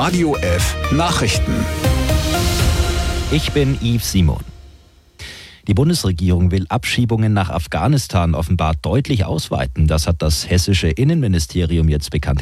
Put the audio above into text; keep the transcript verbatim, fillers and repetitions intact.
Radio F Nachrichten. Ich bin Yves Simon. Die Bundesregierung will Abschiebungen nach Afghanistan offenbar deutlich ausweiten. Das hat das hessische Innenministerium jetzt bekannt